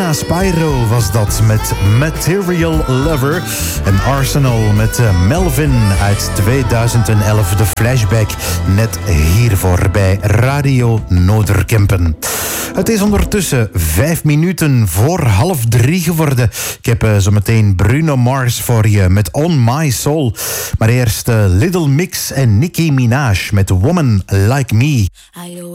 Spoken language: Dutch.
Nina Spyro was dat met Material Lover. En Arsenal met Melvin uit 2011. De flashback net hiervoor bij Radio Noorderkempen. Het is ondertussen 5 minuten voor 2:30 geworden. Ik heb zo meteen Bruno Mars voor je met On My Soul. Maar eerst Little Mix en Nicki Minaj met Woman Like Me.